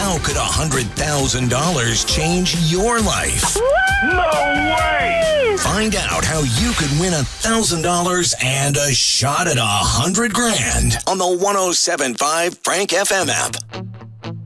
How could $100,000 change your life? No way! Find out how you could win $1,000 and a shot at $100,000 on the 107.5 Frank FM app.